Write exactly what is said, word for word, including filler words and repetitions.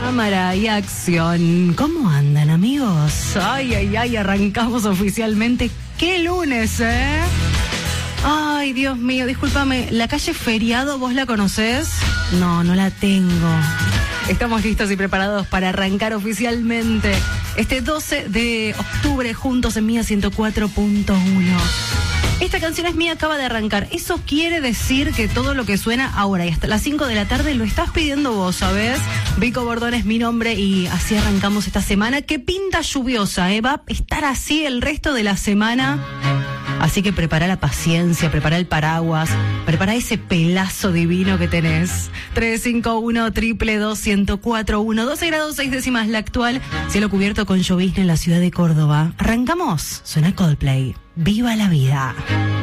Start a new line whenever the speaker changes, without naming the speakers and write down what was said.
cámara y acción. ¿Cómo andan, amigos? Ay, ay, ay, arrancamos oficialmente. ¡Qué lunes, eh! Ay, Dios mío, discúlpame, ¿la calle Feriado vos la conocés? No, no la tengo. Estamos listos y preparados para arrancar oficialmente este doce de octubre juntos en Mía ciento cuatro punto uno. Esta canción es mía, acaba de arrancar. Eso quiere decir que todo lo que suena ahora y hasta las cinco de la tarde lo estás pidiendo vos, ¿sabés? Vico Bordón es mi nombre y así arrancamos esta semana. Qué pinta lluviosa, ¿eh? Va a estar así el resto de la semana. Así que prepara la paciencia, prepara el paraguas, prepara ese pelazo divino que tenés. tres cinco uno, triple dos, ciento cuatro uno, doce grados seis décimas la actual, cielo cubierto con llovizna en la ciudad de Córdoba. Arrancamos, suena Coldplay. ¡Viva la vida!